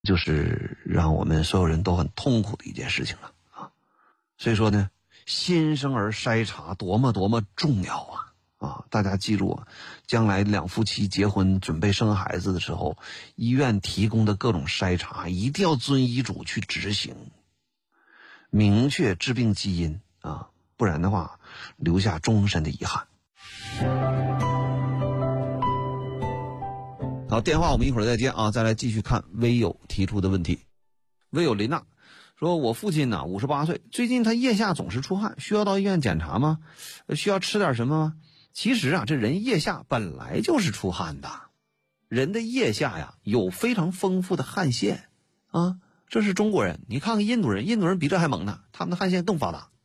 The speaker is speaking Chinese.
就是让我们所有人都很痛苦的一件事情了啊。所以说呢，新生儿筛查多么重要啊！大家记住，将来两夫妻结婚准备生孩子的时候，医院提供的各种筛查一定要遵医嘱去执行，明确致病基因啊，不然的话留下终身的遗憾。好，电话我们一会儿再接啊，再来继续看微友提出的问题。微友林娜说，我父亲呢58岁，最近他腋下总是出汗，需要到医院检查吗？需要吃点什么吗？其实啊，这人腋下本来就是出汗的，人的腋下呀有非常丰富的汗腺啊，这是中国人，你看看印度人，印度人比这还猛呢，他们的汗腺更发达